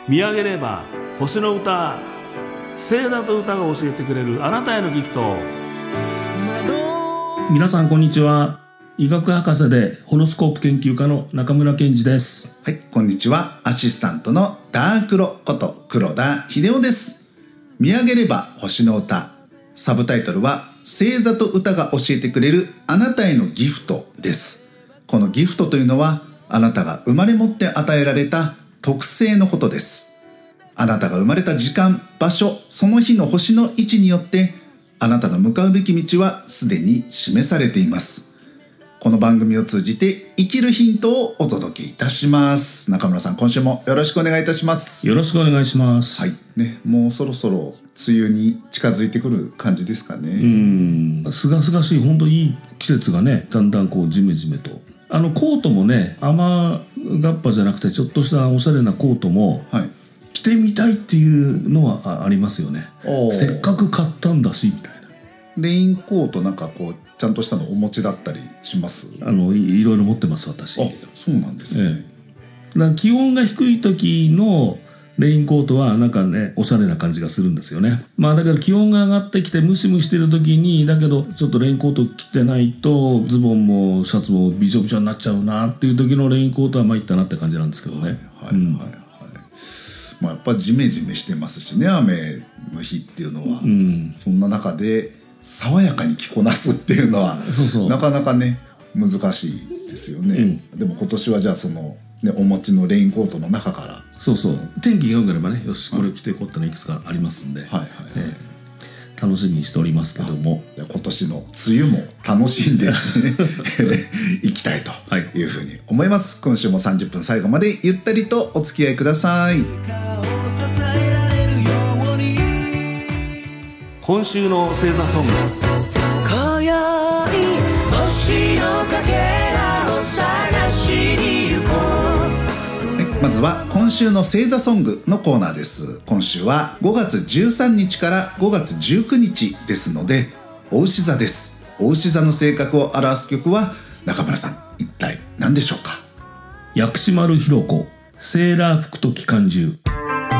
見上げれば星の歌、聖だと歌が教えてくれるあなたへのギフト。皆さんこんにちは。医学博士でホロスコープ研究家の中村健二です。 はい、こんにちは。アシスタントのダークロこと黒田秀夫です。見上げれば星の歌、サブタイトルは星座と歌が教えてくれるあなたへのギフトです。このギフトというのはあなたが生まれ持って与えられた特性のことです。あなたが生まれた時間、場所、その日の星の位置によってあなたの向かうべき道はすでに示されています。この番組を通じて生きるヒントをお届けいたします。中村さん、今週もよろしくお願いいたします。 よろしくお願いします。 はいね、もうそろそろ梅雨に近づいてくる感じですかね。 すがすがしい、本当いい季節がね、だんだんこうジメジメと。コートもね、雨がっぱじゃなくてちょっとしたおしゃれなコートも、はい、着てみたいっていうのはありますよね。せっかく買ったんだしみたいな。 レインコートなんかこうちゃんとしたのお持ちだったりします？ いろいろ持ってます私。 そうなんですね。 だから気温が低い時のレインコートはなんかねおしゃれな感じがするんですよね。だけど気温が上がってきてムシムシしてる時にだけどちょっとレインコート着てないとズボンもシャツもびちょびちょになっちゃうなっていう時のレインコートは参ったなって感じなんですけどね。 やっぱジメジメしてますしね、雨の日っていうのは、そんな中で爽やかに着こなすっていうのはなかなかね難しいですよね。でも今年はじゃあそのお持ちのレインコートの中から天気が良ければね、よしこれを着ていこうってのいくつかありますんで、楽しみにしておりますけども、 今年の梅雨も楽しんでいきたいというふうに思います。今週も30分最後までゆったりとお付き合いください。 今週の星座ソング。 今宵星のかけらを探しに行こう。 まずは今週の星座ソングのコーナーです。今週は5月13日から5月19日ですので牡牛座です。牡牛座の性格を表す曲は中村さん、一体何でしょうか？ 薬師丸ひろ子、セーラー服と機関銃。